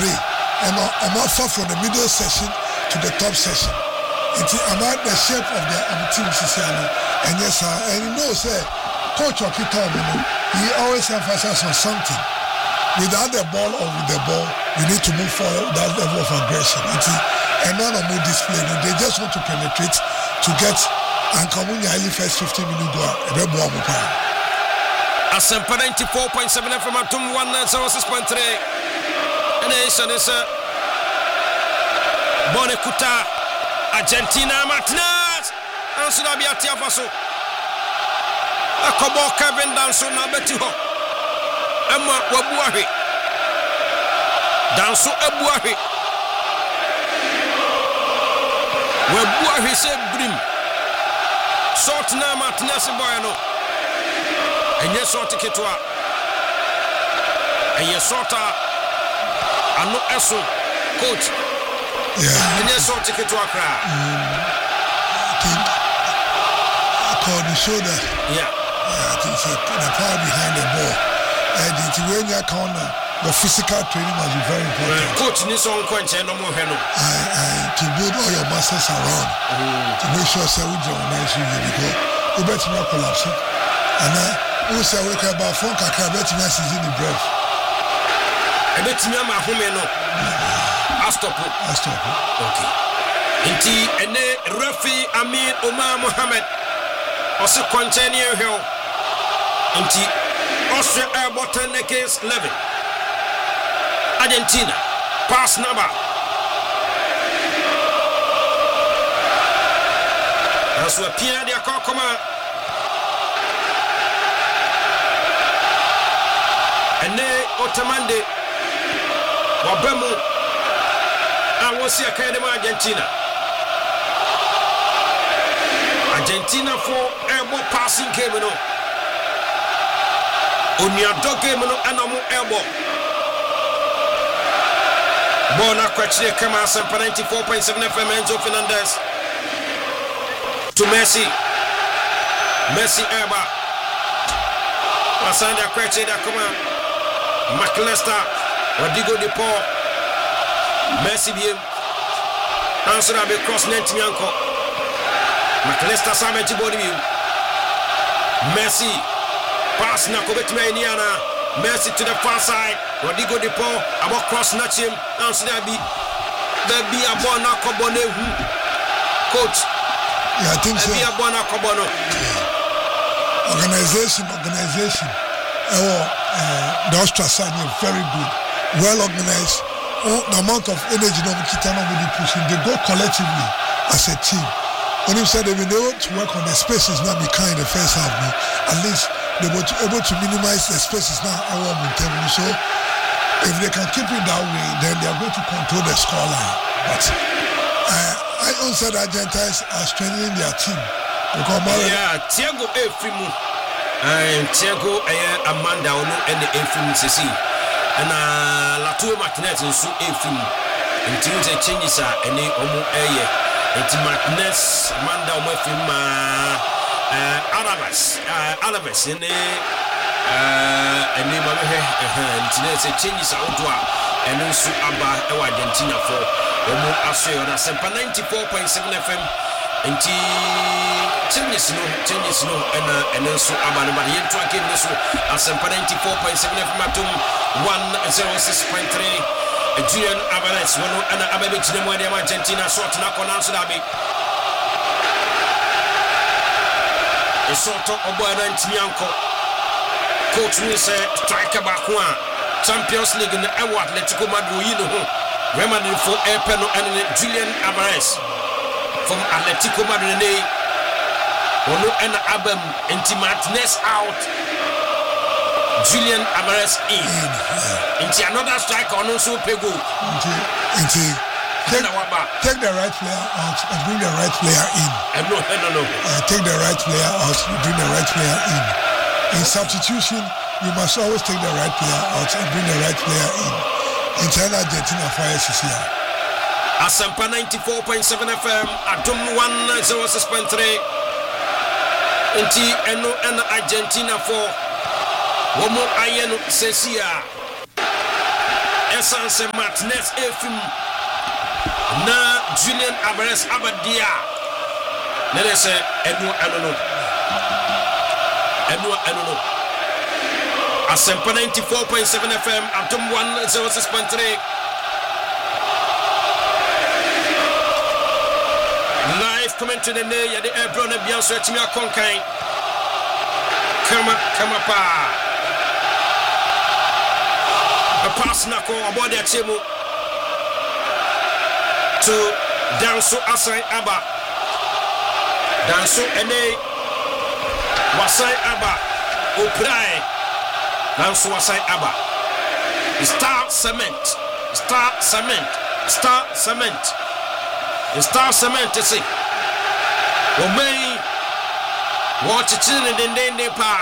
and I'm far from the middle section to the top section. It's about the shape of the team, and yes, and you know, say, Coach Okitomo, he always emphasizes on something. Without the ball or with the ball, you need to move forward that level of aggression. And none of more display. They just want to penetrate to get and come in the first 15 minutes go. Asempa 94.7 FM Atum 106.3. And it's Bonekuta Argentina Martinez. And so that be a Tiafaso. A Kobo Kevin Danso na Betiho. Emma Wabuahi. Danso Abuahi. Wabuahi se brim. Sort na Martinez Boyano. And yes, sort Kitwa. And yes, sort Ano Esso coach. Yeah. And yes, sort Kitwa cry. I think called the shoulder. Yeah. I think the power behind the ball. And when you corner, the physical training must be very important. Coach needs on quench and no more. To build all your muscles around. To make sure that we don't manage you because you better not collapse. And who say we can about phone can better not in the breath. I bet me my home no. I stop. Okay. Inti ene Rafi Amin Omar Mohammed. Also continue here. Inti Austria airborne 10 against 11. Argentina pass number. That's what Pierre de Akokoma. And they Otamande Wabemo. I was here Academy Argentina. Argentina for airborne passing game no. Onyado game no anamu airborne. Bona kwachire kama Asempa 94.7 FM Enzo Fernandez. To Messi Erba Wasanda kwachire da kama McAllister Rodrigo de Paul Messi bien answer abe cross net nyanko McAllister Samechi body view Messi pass na kobetime niana Messi to the far side Rodrigo de Paul about cross natch him answer abi there be a ball na kobone coach. Yeah, I think so. Organization. The Austrians are very good, well organized. The amount of energy that we keep pushing, they go collectively as a team. When you said they've been able to work on the spaces now, be kind the first half, at least they were able to minimize the spaces now. So if they can keep it that way, then they are going to control the scoreline. But I also said Argentines are strengthening their team. Thiago Efrimu and Thiago Amanda Ono and the Efrimu Sisi and Latour Martinez and Su Efrimu until the changes are any Omo Aye and Martinez Amanda Omefima Alaves and the Mamahe and changes out and also Abba Argentina for Omo Asio na Asempa 94.7 FM nti changes no and also Abba no body into again this Asempa 94.7 FM atum 106.3 Julian Alvarez wono ana ababe chinemo de Argentina short na kona so dabi e short obo na ntimianko coach we say striker back one Champions League na Atletico Madrid you know Real Madrid for Epeno and Julian Alvarez from Atletico Madrid. Ono and Abem Inti Martinez out. Julian Alvarez in. Inti another striker on also Pego. Take the right player out and bring the right player in. No. Take the right player out and bring the right player in. In substitution, you must always take the right player out and bring the right player in. In China, Argentina fires is here. Asempa 94.7 FM, Atum 106.3. Inti Eno and Argentina for Womo Ayeno Sesia. Sanse Martinez Efim na Julian Alvarez Abadia nere se enu Asempa 94.7 FM Atom 106.3 live commentary the day the airplane and beyond so etimi akonkan kama pa a pass nako aboard the chemu to Danso Asai Aba Danso ene Wasai Aba Oprai Danso Wasai Aba Star Cement say Omei watch it in the pa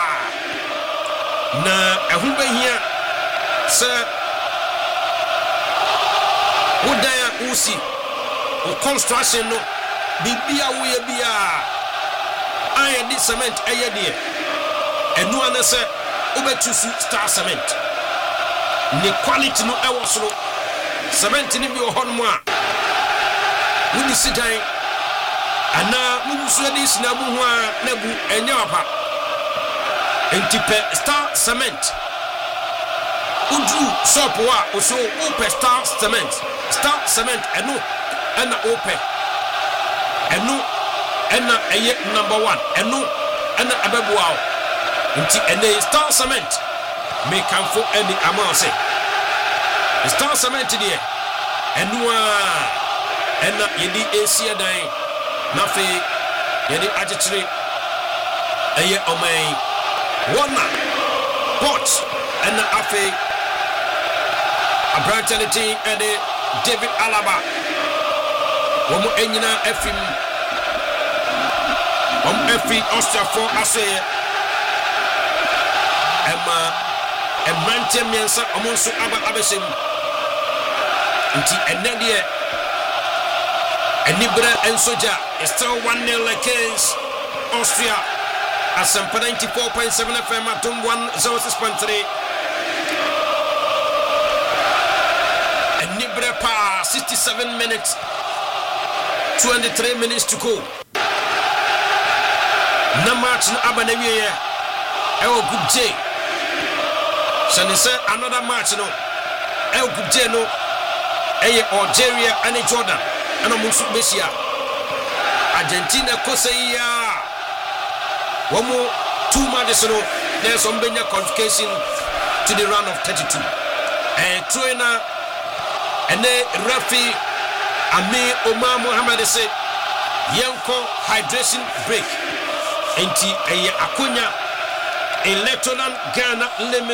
na ehube hia sir wodaya usi o construction no bibia we bia iron this cement eye de enu ana se obetu Star Cement ni quality no ewo soro cement ni bi ohonmo a wudi sidan ana mubusu edi sinabu ho a nabu enya apa entipe Star Cement udu shop wa oso ope Star Cement enu ana ope enu ana eye number 1 enu ana abebuao nti ene Star Cement me kanfo eni amase Star Cement die enu ena yedi Asia dan na fe yedi agitre eye omai wana pot ena afe abrantality ede David Alaba womo enyina efim efi Austria for ase ema emrante miensa omonso abesem nti enede Enibra and Soja is still 1-0 against Austria. Asempa 94.7 FM at 106.3. Enibra pa 67 minutes, 23 minutes to go. Na match na abanewie ewo group J. Shani say another match no ewo group J no eye Algeria and Jordan. Ana musu besia Argentina koseya womo 2 matches no there's some benya qualification to the round of 32 and trainer and referee Ami Omar Mohamed say yanko hydration break enti eye akonya Electoral Ghana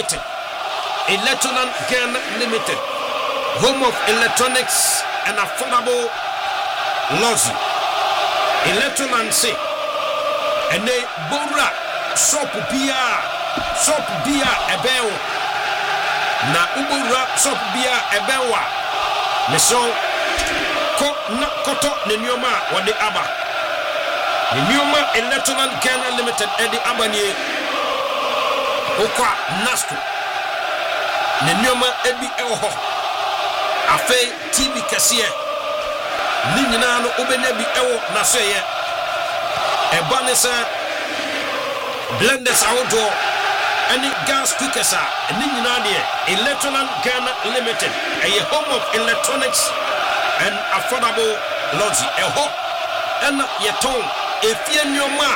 Limited home of electronics and affordable Lozi Electoral say ene bora shop bia ebeo na ubora shop bia ebewa meso ko na koto ne nyoma wode aba ne nyoma Electoral Ghana Limited edi abanie okwa nasco ne nyoma ebi eho afe TV kasiye ni nyina no obenya bi ewo na so ye eba ne sa blenders outdoor any gas cookers ni nyina de Electoral Ghana Limited a home of electronics and affordable lodging eho and yeton efie nyoma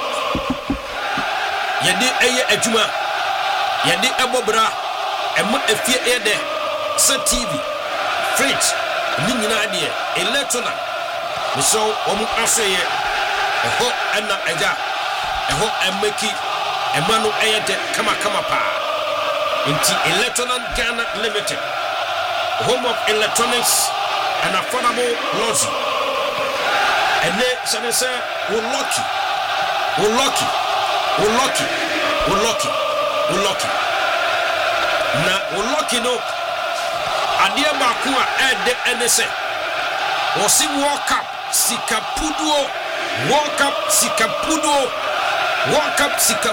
yede eye adwuma yede ebobra ema efie ede sa TV fridge ni nyina de Electoral so omu asoye eho ana eja eho emeki emanu eyede kama pa inti Electoral Ghana Limited home of electronics and affordable lodging and they say we're lucky na we're lucky no adia baako a ede enese wosi World Cup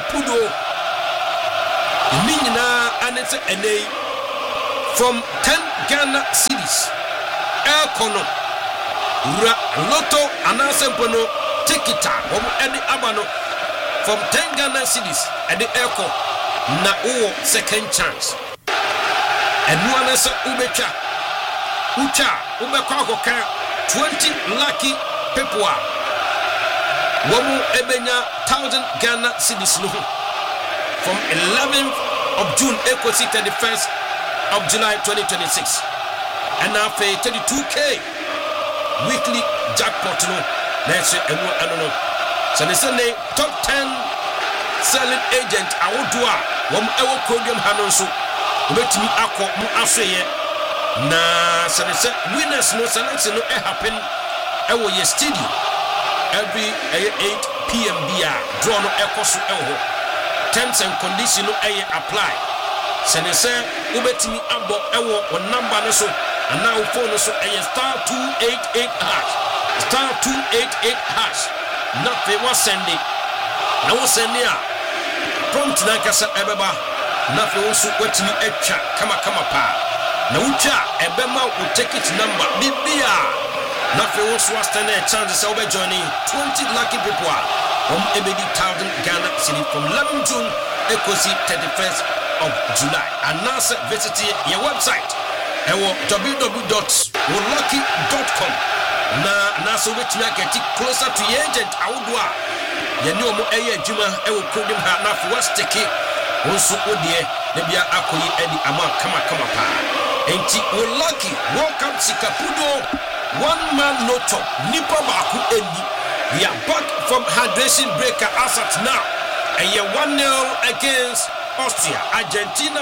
sikapudo ni nyina anete enei from 10 Ghana cedis. Kono Lotto Anasempono Tikita Edi Abano from 10 Ghana cedis at the Echo na second chance. And one is Ubecha Ubekwakoka 20 lucky people. Womu Ebenya 1000 Ghana cedis from 11th of June Echo 31st of July 2026. And now pay 32K weekly jackpot no. Let's say I don't know. So they say the top 10 selling agent I will do ever podium hanonso. Let me akọ mu aseye. Na so they say winners no selection no happen ewo ye studio every 8 p.m. bia draw no ekoso ewo. Terms and conditions no apply. So they say ubetimi abo ewo on number no so. And now phone so a *288 hash. *288 hash. Nothing was sending. Now sending. Prompt Nankasa Ebeba. Nothing was waiting a chat. Come pa. Now chat Ebema will take its number. Bibia. Nothing was standing a chance of joining 20 lucky people from Ebedi 1000 Ghana City from 11 June. Ecosi 31st of July. And now visit your website. www.wolucky.com. Na so which make it closer to your agent Audua. You know mo juma podium ha na for was take onso odie na bia akoyi edi ama kama pa. Enti Wolucky welcome Sikapudo one man no top nipa baku eni. We are back from hydration breaker asset now. And you 1-0 against Austria. Argentina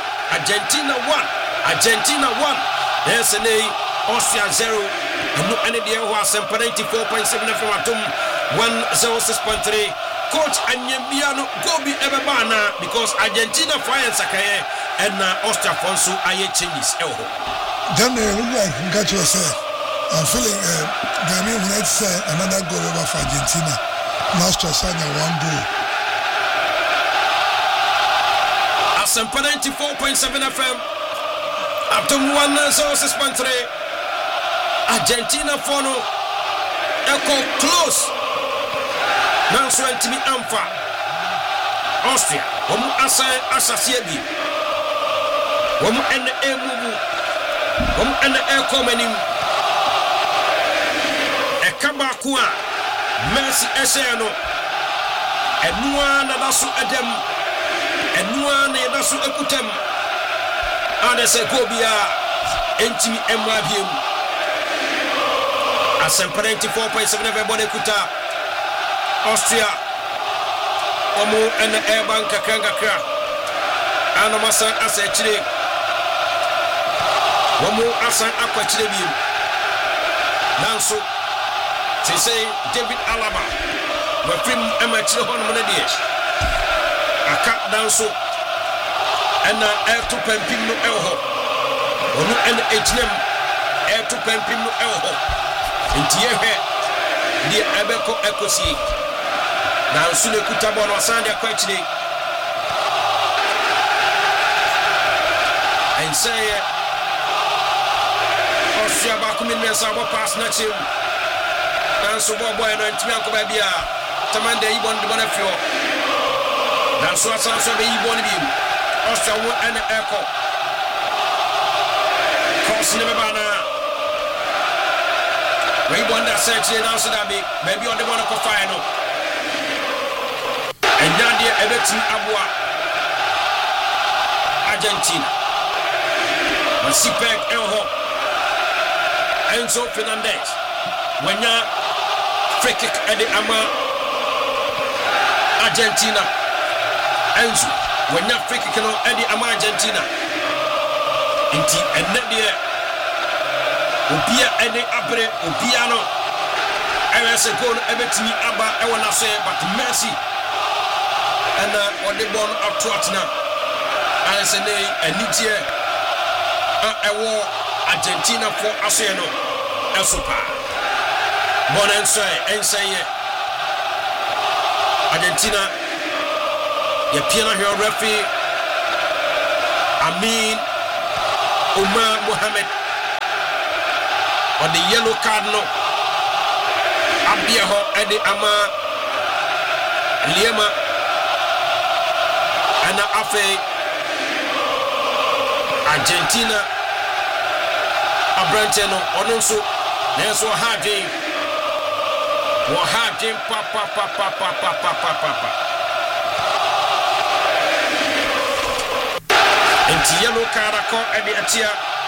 1. There's an Austria 0. And no any there who are 94.7 from Atom 106.3. Coach Anyemiano Gobi Ebebana because Argentina fire Sakaye and Austria Fonsu Aye changes. Then like got yourself. I'm feeling Ghana United say another goal over for Argentina. Austria signed 1 goal. Asempa 94.7 FM. Up to 106.3. Argentina fono echo close. Now so antimi amfa. Austria. Omu asasie bi. Omu ene emubu. Omu ene ekomenim. Ekaba ku a Messi eseno. Enua na daso edem. Enua na daso ekutem. Ade se gobia entimi emwabiem. Asempa 94.7 everybody kuta Austria omo en airbank kakra anamasa asechire omo asan akwachire bi nanso se say David Alaba wa film amachire hono mo na die aka nanso en airto pampim no elho ono en ejnem airto pampim no elho Intiehe di ebeko ekosi na nsule kutabo no asande akwachire enseye Austria ba kumine sabo pass na chim na nso boy no ntimi akoba bia tamande ibon de bona fio na nso asanso be ibon bi Austria wo ene eko cross ne bana we wonder search now so that maybe on the one of final. And now the Everton Abua Argentina. Masipek Elho Enzo Fernandez. When you free kick at the Ama Argentina. Enzo. When you free kick at the Ama Argentina. Inti and net there. Obia ene abre obiano se go no ebetimi aba e wona so but Messi and on the ball up to atna and say anitie ewo Argentina for aso no esopa bon ense Argentina ye piano here referee Umar Mohammed on the yellow card no Abia Eddie Ama Liema Ana Afe Argentina Abranteno Ononso Nenso Harding Papa Enti yellow card ako Eddie Atia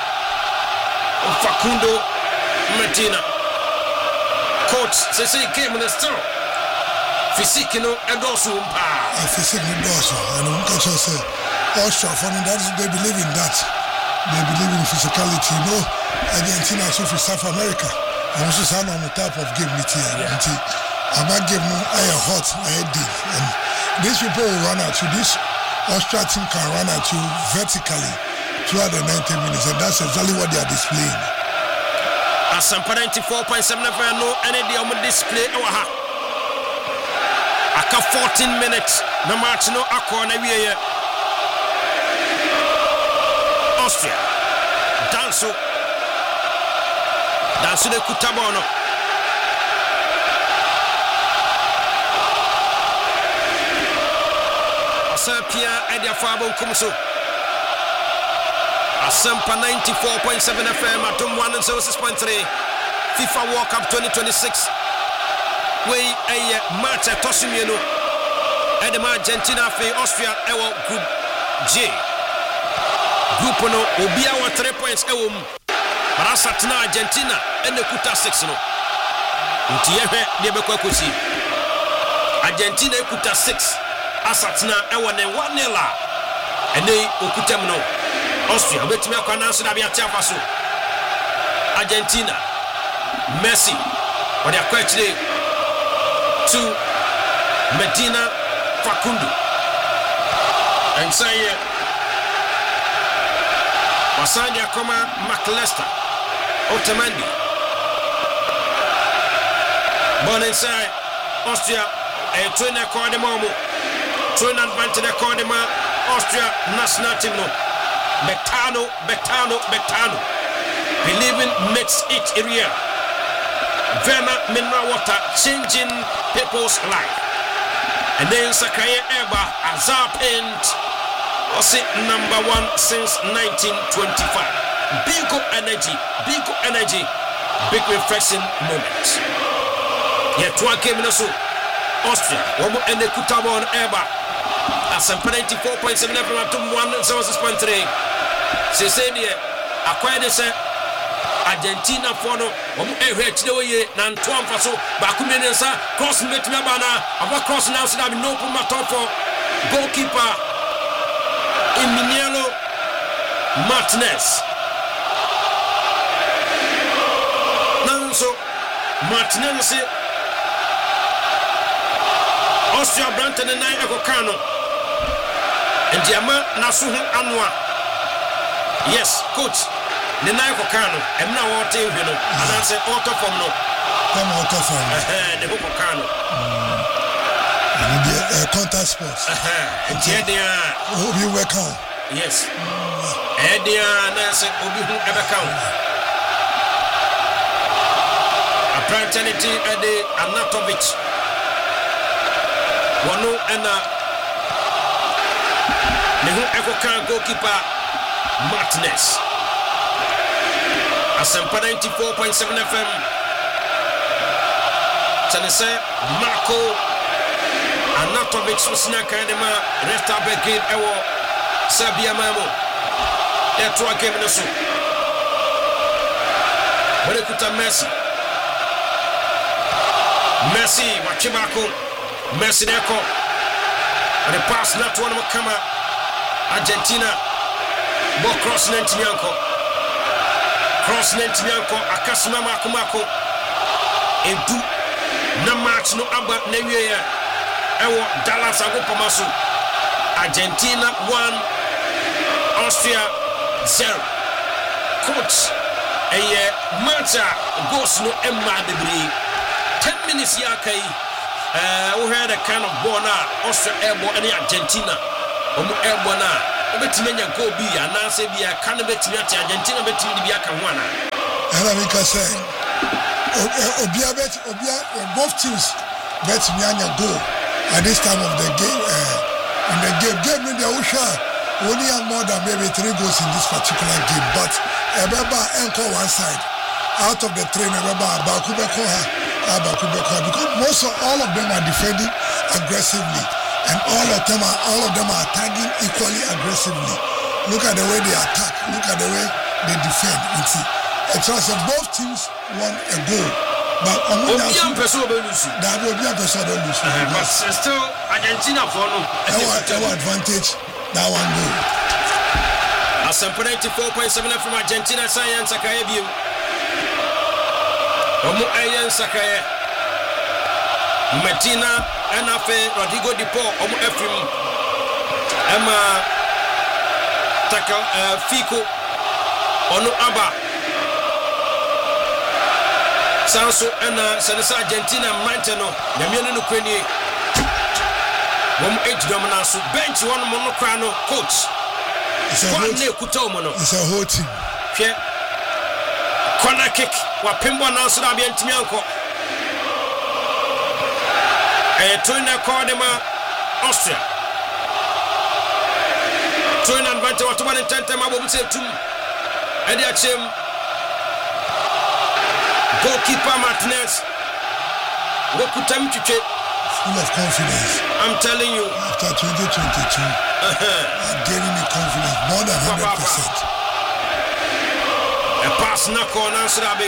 Facundo Medina coach says he came in the store physique no endorsement physique endorsement and we can just say Austria for that they believe in that, they believe in physicality, you know. Argentina so for South America and also sound on the type of game it here until about game no hot and these people will run at you. This Austria team can run at you vertically throughout the 90 minutes, and that's exactly what they are displaying. Asampa 94.7 FM no any day on display ha. Aka 14 minutes na match no akọ na wiye. Austria Danso de Kutabono Asapia Edia Fabo Kumso Asampa 94.7 FM at 106.3 FIFA World Cup 2026 way a match at Tosumieno Edema Argentina fe Austria ewo group J group no obia wa 3 points ewo mu Barasatna Argentina ene kuta 6 no nti yehwe de bekwakosi Argentina kuta 6 asatna ewo ne 1-0 ene okutam no Austria betime akwana so da bia tia so Argentina Messi what are quite to Medina Facundo and say Wasanya Koma McAllister Otamendi born inside Austria a twin Cordemamo twin advantage Cordema Austria national team no Betano believing makes it area Verna mineral water changing people's life and then Sakaya Eba Azar Paint was it number 1 since 1925 Big energy big refreshing moment yet one came in also Austria one and the Kutabon Eba as a 94.7 FM 106.3 she said here acquired Argentina for no ehwe na ntoam fa so ba kumenensa cross metima bana aba cross now so that no puma for goalkeeper Emiliano Martinez nanso Martinez say Austria Branton and I Ekokano and Diama nasu anwa yes coach the nine for Kano, and now what you know, and I said auto from no. Come auto from the book of Kano. Contact sports. And hope you work out. Yes. Edia Nancy Obi ever count. A fraternity Eddie Anatovic. One and the Ekokano goalkeeper Martinez. Asampa 94.7 FM. Tanese Marco Anatovic Susna Kanema Resta Brigade Ewo Sabia Mamo. Etwa game no so. Berekuta Messi Wachibako Messi Neko. And the pass not one Makama Argentina. Bo cross Nentianko. Cross Nentianko Akasima Makumako Edu na match no aba na wie ya ewo Dallas agopamaso Argentina 1 Austria 0 coach matcha goes no emma degree 10 minutes ya kai we had a kind of ball na Austria airborne and Argentina airborne na Obetimenya go bi anase bia kan betimi ati Argentina betimi di bia kan ho ana. And I mean say both teams bet me anya goal at this time of the game. In the game in the ocean, only have more than maybe 3 goals in this particular game. But Ebeba anchor one side. Out of the 3, Ebeba because most of all of them are defending aggressively, and all of them are attacking equally aggressively. Look at the way they attack. Look at the way they defend. You see, it's also both teams won a goal. But Obian person will lose. That will be a person will lose. But still, Argentina for no. Our advantage. That one goal. As 94.7 from Argentina, Science Akayebu. Omo Ayen Sakaye. Medina, Enafe, Rodrigo Di Paul, Omo Efrim. Emma Taka Fico. Ono Abba. Sanso and Senesa Argentina Manteno, Yamiano Nukweni. One 8 dominance, bench one monocrano coach. It's a whole team. Corner kick, Wapimbo announced Abian Timianco. A Twina Cordema, Austria. Twin and Vanta, what 1 and 10 time I will say to Eddie Achim. Goalkeeper Martinez. Full of confidence. I'm telling you. After 2022, I'm gaining the confidence more than 100%. A pass knock on Ansarabi.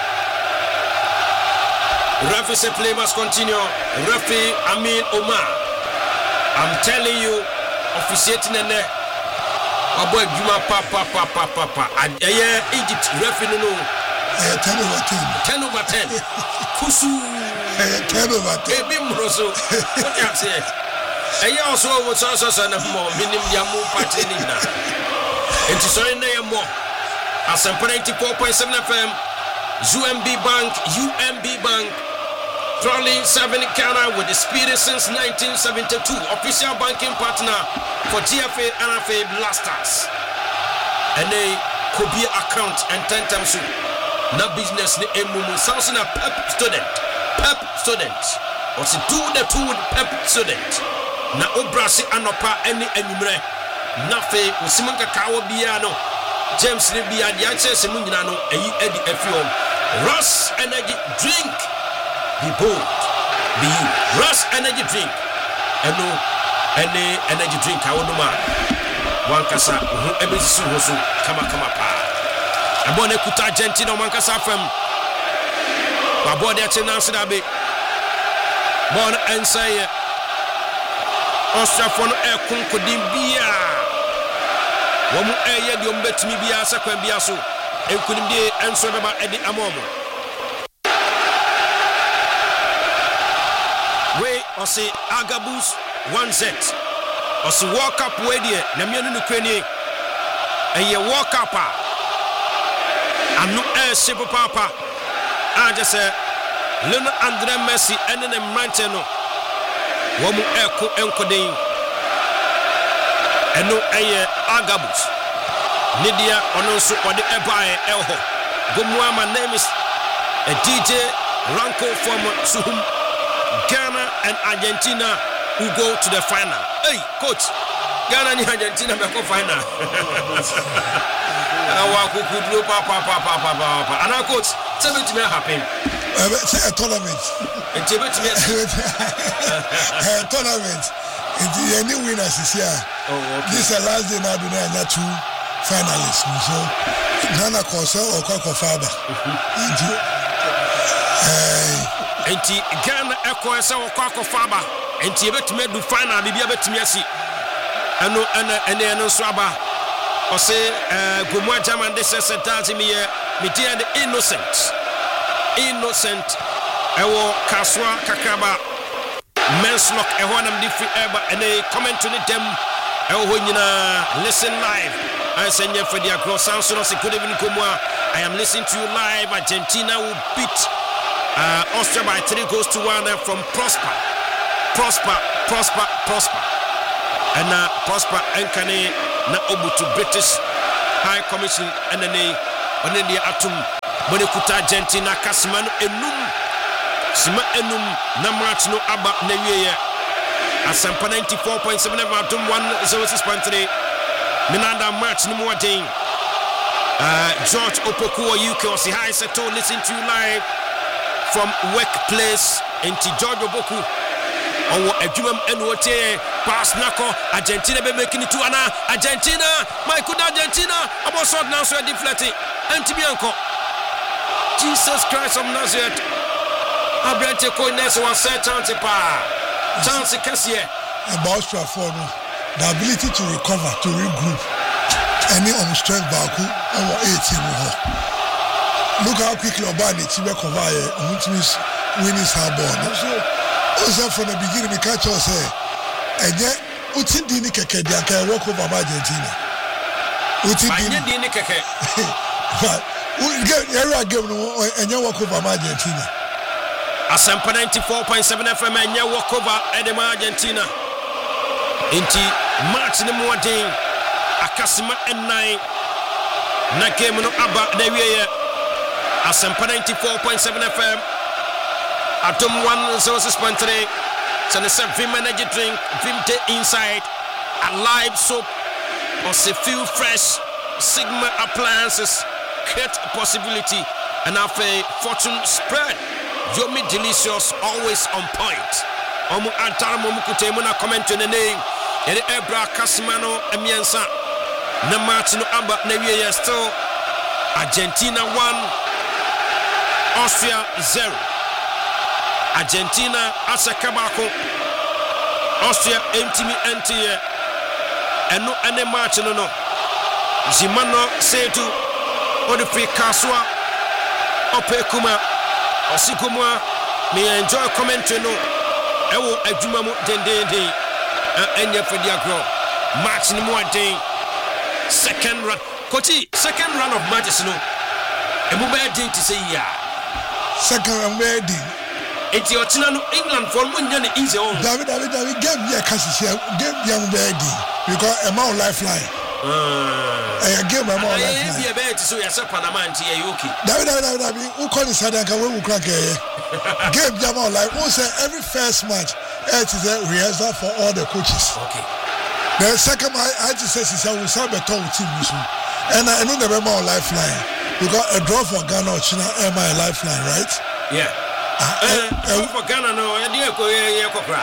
Referee say play must continue. Referee Amin Omar. I'm telling you, officiating in there. Aboy Juma papa. Egypt referee no. 10 over 10. 10 over 10. Kusu. 10 over 10. Baby Mroso. What you say? And also was also son of more minimum yamu patinina. And to sorry name more. As 94.7 FM. UMB Bank. Trolley 7 Ghana with the spirit since 1972. Official banking partner for GFA NFA Blasters. And they could be account and 10 times soon. Na business ni emumu sounds na pep student or si do the two with pep student na obrasi anopa any enumre na fe osimanka kawo bia no James ni bia dia che se mun nyina no eyi edi afiom Rush energy drink be bold be you Rush energy drink eno any energy drink awo no ma wankasa ho ebisi ho so kama pa Abone kuta Argentina Mankasa FM. Wabode Chenansi Dabe. Bon Ensaye. Austria Fono Ekun Kodimbia. Wamu Eye di Ombetimi Bia Sakwen Biaso. Enkunimdi Enso Beba Edi Amomo. We Osi Agabus 1Z. Osi walk up wedie. Namianu Nukweni. Eye walk up. Anu simple papa. I just say Lionel Andre Messi and then Manteno. Womu Eko Enkodin. Eno Eye Agabus. Nidia Onosu or the Ebae Elho. Gumwa, my name is a DJ Ranko from Suhum. Ghana and Argentina who go to the final. Hey, coach. Ghana and Argentina go final. And our coach, tell me to me happen. Say a tournament. A tournament. It's any winners is here. Oh, okay. This is the last day now. Do not 2 finalists. So Nana Kosa or Koko Faba. Enti Ghana Ekosa or Koko Faba. Enti ebet me do final. Bibi ebet me asi. Eno swaba. Or say, Gumwa Jaman, this is a dance me dear the innocent. Ewo Kaswa Kakaba, Menslock, a one of different ever, and they comment to them. Listen live. I send you for the across Samson. Good evening, Gumwa. I am listening to you live. Argentina will beat Austria by 3 goals to 1 from Prosper. And Prosper Enkane na obutu British High Commission enene onene atum bone kuta Argentina kasman enum na match no aba na wiye asampa 94.7 atum 106.3 Minanda match no more day George Opoku UK or say hi Seto listen to you live from workplace into George Opoku on adwumam enote pass nako Argentina be making it to ana Argentina my good Argentina about shot now so deflecting antibianco Jesus Christ of Nazareth Abrante ko neso one set chance kasiye about Trafford the ability to recover to regroup any on strength baku over 18 look how quickly Obani tibe cover win his hard ball so from the beginning we catch us and yet utindi ni keke dia ka walk over Argentina utindi ni keke but every game no and you walk over Argentina Asampa 94.7 FM and you walk over Argentina inti match ni mo den akasima en9 na game no aba na wiye Asampa 94.7 FM Atom 106.3 so the Vim energy drink Vim inside a live soap or say feel fresh Sigma appliances create a possibility and have a fortune spread Yomi delicious always on point Omu antara momu kutemu na comment on the name Ere Ebra Casimano Emiensa na match no aba na wiye still Argentina 1 Austria 0 Argentina asakabako Austria entimi entie eno ene match no Zimano setu odi kaswa opekuma osikumwa me enjoy comment no ewo adwuma mu dendenden enye fodi agro match ni mu aden second run of matches no emu ba den to say ya second run ready Enti otina no England for mo nya ne easy on David game here kasisi game young ready because a man lifeline game a man lifeline be bet so ya se Panama nti e okay David who call the side can we crack game young life who say every first match it is a rehearsal for all the coaches okay the second match I just say we saw better team and I know the man lifeline because a draw for Ghana or China my lifeline right yeah for Ghana no ye kokra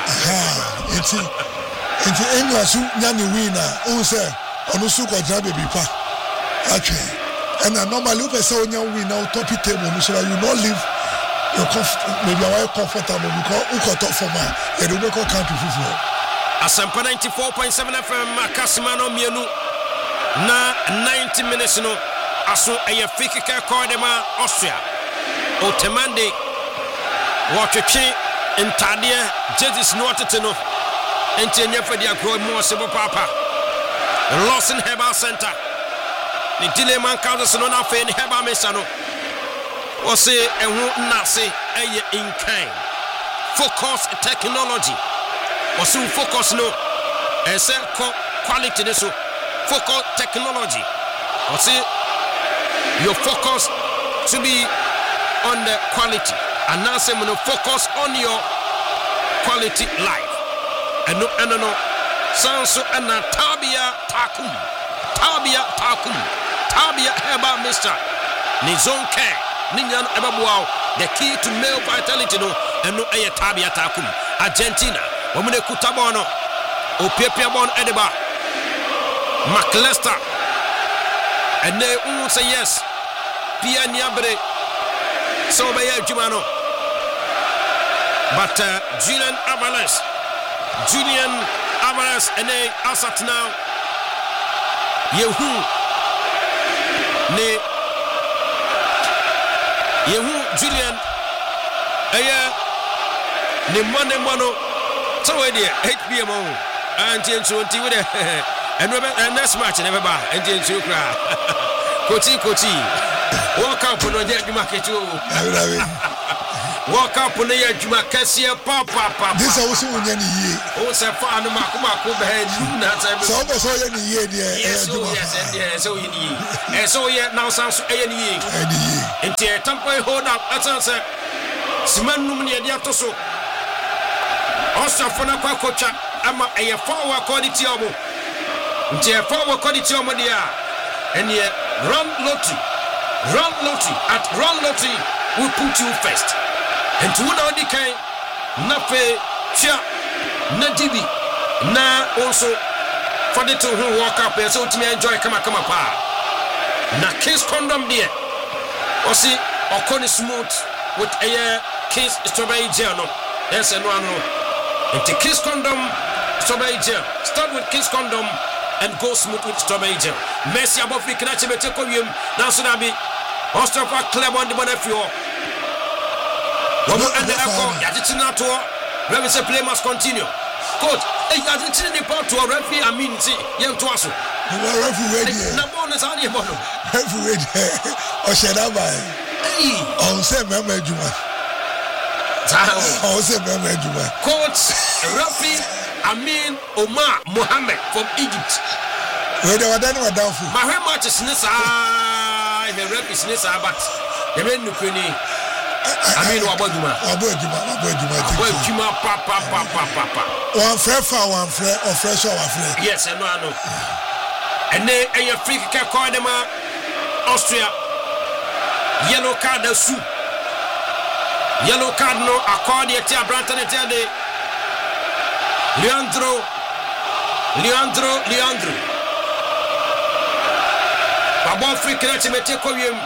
it's England so nyani winner who say onu su ko jabe bi pa actually and normally if say onya winner top table so you not live your maybe you comfortable because who got top for man you don't go country football Asampa 94.7 FM Akasimano mienu na 90 minutes no aso eye fikika kodema Austria Otemande Watching in Tadia, Jedis Norteno, and Tenya for the Agro Morsibo Papa, Lawson Herbal Center, the Dileman Countess on our fan Herbal Mesano, or say and won't not say a in kind. Focus technology, or soon focus no, and say quality this focus technology, or say your focus to be on the quality. And now say we focus on your quality life. And no, Sanso and Tabia Takum, Tabia Heba Mister, Nizon Care, Ninyan Ebabuao, the key to male vitality no, and no air Tabia Takum, Argentina, Womune Kutabono, Opiapiabon Edeba, McLester, and they won't say yes, Pia Niabre, so by Jumano. But Julian Alvarez and they asat now Yehu Julian ne mono so we there HBM and 20 with and next match never ba and 20 kra Kochi walk up on the market Walk up on the Juma Cassia Papa. This I was on any year. Oh, so far, no Makumako had so almost all any year. Yes, so you need. And so yet now sounds any year. Until Tampa hold up, as I said, Siman Numia Diatoso. Also, for a coacha, I'm a forward quality omo. Until forward quality omo, and yet run lottery at run lottery will put you first. And to one of the kind, Nafe, Chia, Nadibi, na also for the two who walk up and so to me enjoy come pa. Na case condom there. Or see, or Connie smooth with a case strawberry gel. Yes, and one. And the kiss condom, strawberry gel. Start with kiss condom and go smooth with strawberry gel. Messi above the Kanachi Betekolium, now Sunabi, Ostrafa Club on the Bonafio. And the echo, Yajitina tour, Revis play must continue. Coach, Yajitin part to a referee, I mean, see, young Twasso. Referee, Nabonus on your bottom. Referee, or Shadaba. On Sam Juma. On Sam Juma. Coach, referee, Amin Omar Mohammed from Egypt. Where they were done with doubtful. My very much is Nissa, the rep is Nissa, but the men who can. I mean, Wabajuma, Papa. One fair or fresh or flare. Yes, and no. And then a free kick called them Austria. Yellow card, the soup. Yellow card, no, accordia, tia, Branton, Tade. Leandro. Babo free kick,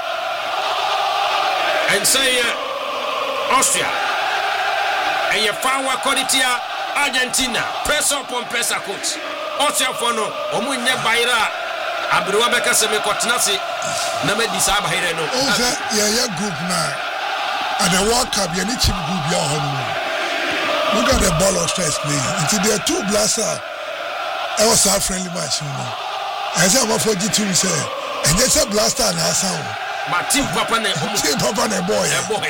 and say Austria and your power quality Argentina press up on pressure coach Austria for no omunya baira abruwa beka seme kotinasi na me disaba here no yeah group na and the World Cup you need team group ya hono look at the ball of stress playing until there are two blaster it was a friendly match you know I say I'm for G2 say and just a blaster na sound my team papa boy.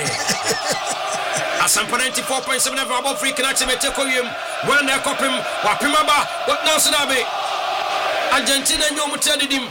Asam 94.7 about free connection me take him when they cop him wapimaba what now Sunabe Argentina nyomu tedi dim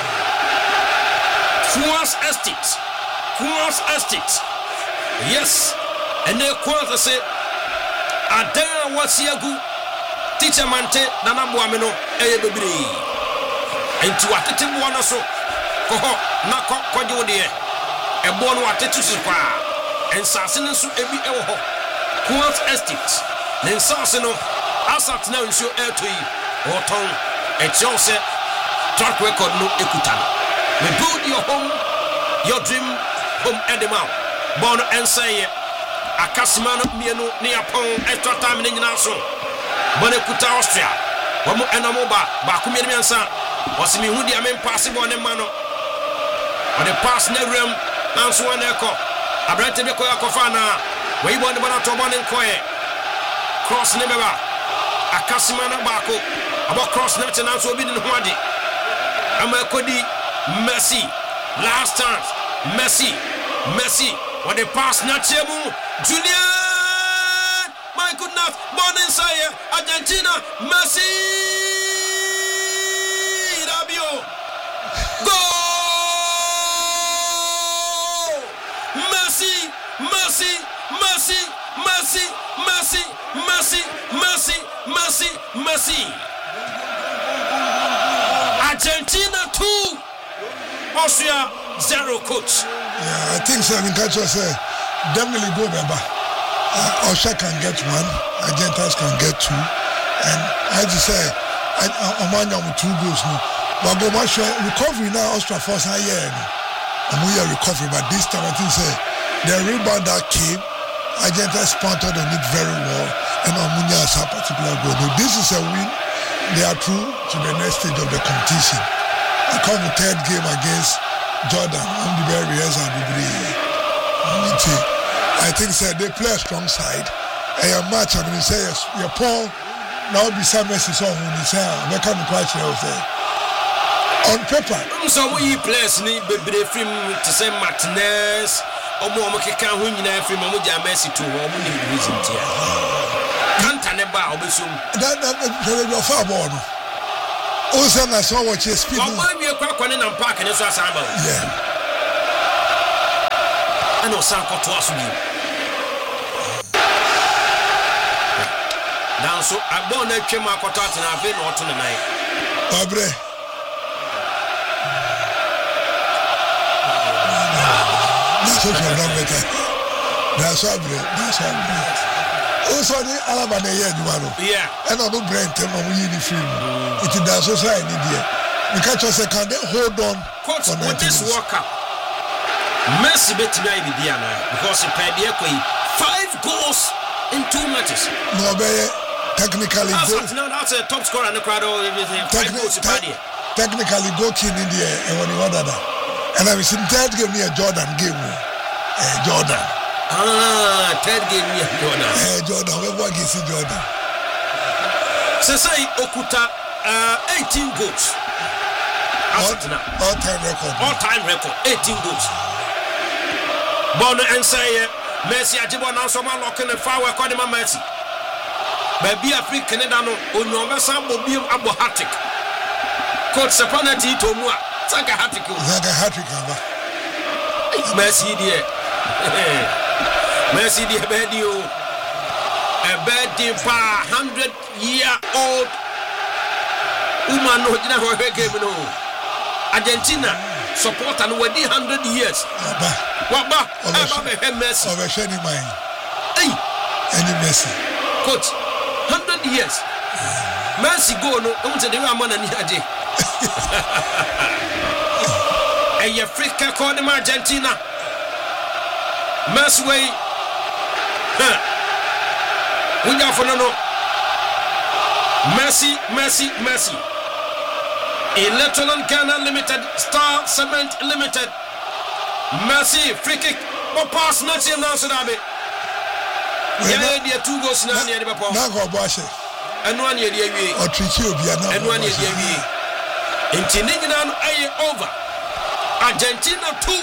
Kuas Estate yes and they Kuas say Adan wasiagu teacher mante nana boameno eye bebre enti watete boano so koho na kojo de e bo no atetu kwa en sase no so ebi e wo ho Kuas Estate nen sase no asat na nso etoi oton e chose track record no ekuta no we build your home your dream home edema bono en say akasimano mienu ne yapon extra time ne nyina so bono ekuta Austria wamo enamo ba ku mienu mensa osimi hu dia men pass bono mano on the pass na rem nanso wana eko abrante be ko yakofa na we bono bana to bono nkoe cross ne beba akasimana bako abo cross na te nanso obi ne ho ade ama ekodi Messi last chance Messi on the pass na chemu Julian my goodness born inside Argentina Messi Rabio goal Messi Argentina 2 Austria 0 coach. Yeah, I think so. Nkacho say definitely go Beba. Austria can get 1, Argentina can get 2, and I just say Omanya with 2 goals. But go match recovery now. Austria first year. We are recovery, but this time I think say the rebound that came, Argentina spotted on it very well, and Omunya has a particular goal. Now, this is a win. They are through to the next stage of the competition. I come the 3rd game against Jordan. I think they play a strong side. A match, I mean, say your Paul now be some message on when say I can't quite say on paper. So we players need be free to say Martinez, omo keka ho nyina afiri mo gya Messi to omo ni reason tia kanta ne ba obesum that your far ball no o say na so watch speed omo mi kwa ne na park ne so asa ba yeah ano san ko to aso bi dan so abon na twem akoto atena afi na oto ne nan Abre. That's what you're done better. That's what Abre. Also, the Alaba ne ye adwuma no. Yeah. And on the brand them on uniform. It is that society there. We catch us can they hold on. Coach, with this World Cup, Messi bet me I be there now because he played there 5 goals in 2 matches. No be technically that's a top scorer in the crowd. 5 goals in there. Technically go king in there and when you order that. And I was in third game near Jordan game. Jordan. Third game near Jordan. Jordan, we work is Jordan. So say Okuta 18 goals. All-time record. 18 goals. Bono and say Messi ajibo na so ma lock in the far work on Messi. Baby Africa Canada no onyo sambo bi abo hat-trick. Coach Sapanati to mu Zaka hat-trick. Aba. Messi die. Messi die bedio. A bedi pa 100-year-old woman no jina ho game no. Argentina supporter no wedi 100 years. Waba Messi. Oversharing mine. Hey. Any Messi. Coach, 100 years. Messi go no, unse de wa mana ni aje. Hey, Africa call them Argentina. Messi way. Unya for no. Messi. Electoral Ghana Limited, Star Cement Limited. Messi, free kick. But pass nothing now, Sudabe. Yeah, 2 goals now near the Papa. Now go Bosch. And 1 year, or Tricky Obiano. And 1 year, in Tinigan, over. Argentina 2.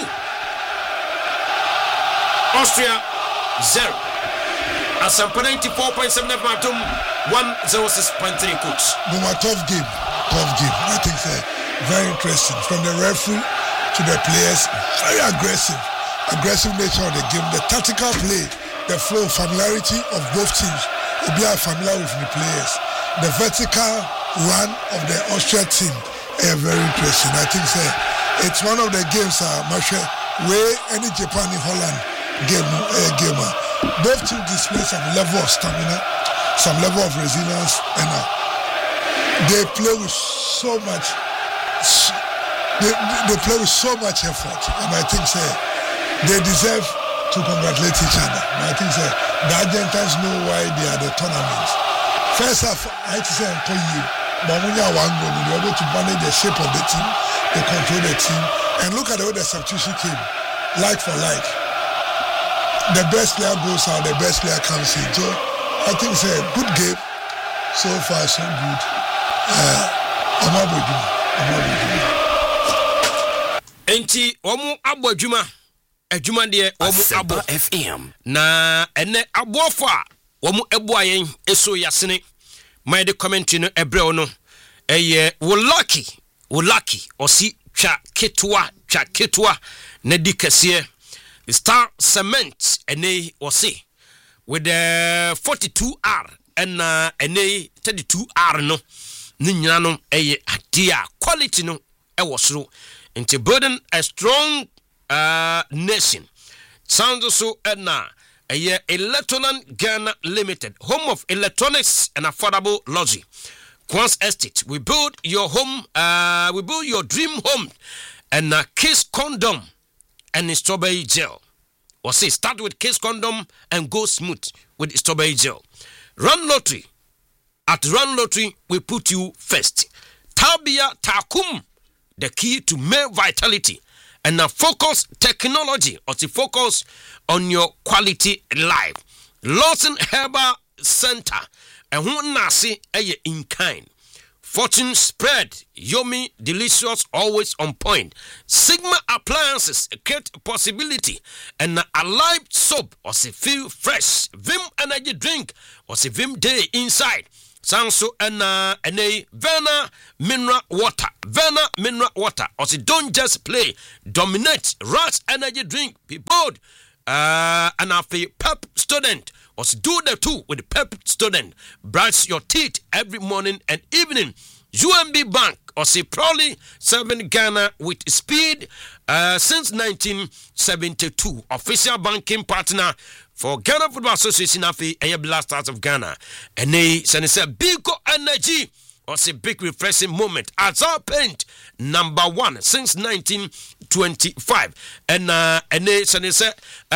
Austria 0. As some 94.7 of Matum 106.3 coach. No, a tough game. I think very interesting. From the referee to the players, very aggressive nature of the game, the tactical play, the flow, familiarity of both teams. We are familiar with the players. The vertical run of the Austria team, very interesting. I think it's one of the games, where any Japan in Holland gamer. Both teams display some level of stamina, some level of resilience, and they play with so much. They play with so much effort, and I think they deserve to congratulate each other. And I think the Argentines know why they are the tournaments. First half, I say Mamunya Wango, they were able to manage the shape of the team, they control the team, and look at the way the substitution came, like for like. The best player goes out, the best player comes in. So I think it's a good game. So far, so good. Enti omu abo adwuma de omu abo FM na ene aboafo a omu ebo ayen eso yasene my the commentary no ebrel no wo lucky osi twa ketwa na di kese Star Cement ene osi with the 42R and ene 32R no ni nyina no adia quality no wosoro into building a strong nation. Sounds so na Electoral Ghana Limited, home of electronics and affordable luxury. Quans Estate, we build your home, we build your dream home, and Kiss Condom and strawberry gel. Or say start with Kiss Condom and go smooth with strawberry gel. Run Lottery. At Run Lottery, we put you first. Tabia Takum, the key to male vitality. And now focus technology or to focus on your quality life. Lawson Herbal Center. And who nasi in kind. Fortune Spread, yummy, delicious, always on point. Sigma Appliances, create possibility. And Alive Soap, or say feel fresh. Vim Energy Drink, or say Vim Day inside. Sanso and Verna Mineral Water. Verna Mineral Water, or say don't just play. Dominate. Rats Energy Drink, be bold. And after Pep Student, or do the two with the Pep Student. Brush your teeth every morning and evening. UMB Bank, or say probably serving Ghana with speed since 1972. Official banking partner for Ghana Football Association of the Blasters of Ghana. And they say Biko Energy, or say big refreshing moment. Azar Paint, number 1 since 1925. And they say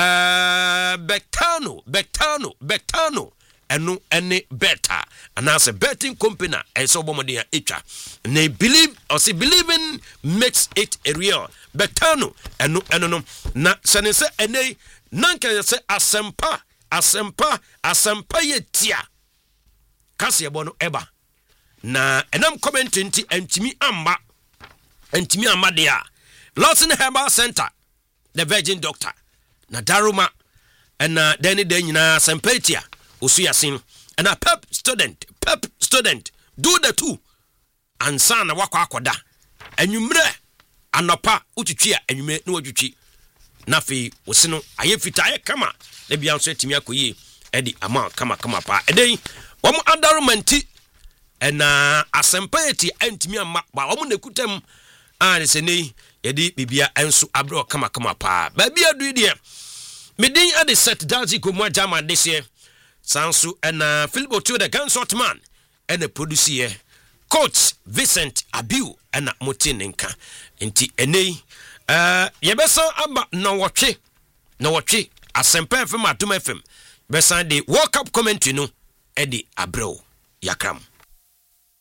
Bectano. And any better. And as a betting company, and so Bomodia Echa. And they believe, or say believing makes it a real. Bectano, and no. Na Sanesa, and they Nanka say Asempa yetia. Cassia Bono Eba. Na and I'm commenting to Ntimi Amba dia. Lawson Herbal Center, the Virgin Doctor. Na Daruma and Danny Denina Sempetia. Usuyasin and a pep student do the two and son a wakwakwada and you mre anopa utuchia and you make no utuchi nafi usino ayefita kama le bia nso etimi akoyi edi ama kama pa edei womo andarumenti na asempeti antimi ama ba womo nekutam an se nei yedi bibia enso abro kama pa ba bia du de medin ade set dazi komwa jama dese Sansu and Philbo to the gunshot man and the producer Coach Vincent Abiu and Motinenka inti ene yebesa aba no watche asempa FM atum FM besa the World Cup commentary no Eddie Abreu yakram